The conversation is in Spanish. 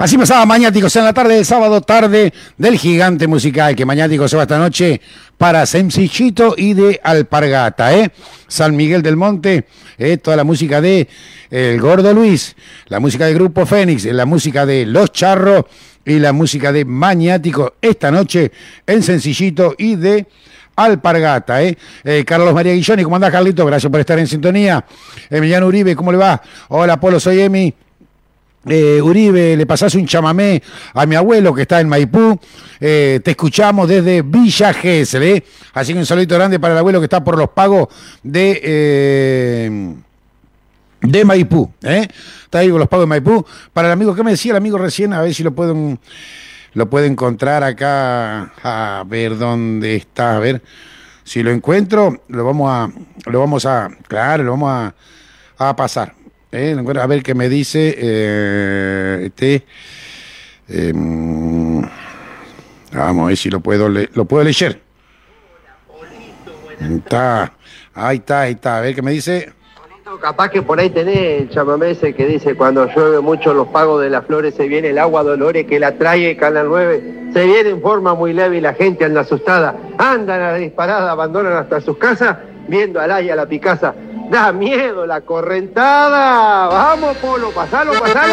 Así pasaba Mañáticos en la tarde del sábado, tarde del gigante musical, que Mañáticos se va esta noche para Sencillito y de Alpargata, San Miguel del Monte, toda la música de El Gordo Luis, la música del Grupo Fénix, la música de Los Charros y la música de Mañáticos esta noche en Sencillito y de Alpargata, Carlos María Guilloni, ¿cómo andás, Carlito? Gracias por estar en sintonía. Emiliano Uribe, ¿cómo le va? Hola, Polo, soy Emi. Uribe, le pasás un chamamé a mi abuelo que está en Maipú. Te escuchamos desde Villa Gesell, así que un saludito grande para el abuelo que está por los pagos de Maipú, está ahí con los pagos de Maipú. Para el amigo, ¿qué me decía el amigo recién? A ver si lo puedo encontrar acá. A ver dónde está, a ver si lo encuentro, lo vamos a pasar. A ver qué me dice vamos a ver si lo puedo leer. Ahí está, a ver qué me dice. Capaz que por ahí tenés el chamamé ese que dice: cuando llueve mucho los pagos de las flores, se viene el agua Dolores que la trae Canal 9, se viene en forma muy leve y la gente anda asustada, andan a disparada, abandonan hasta sus casas viendo al ay a la Picasa. Da miedo la correntada. Vamos, Polo, pasalo.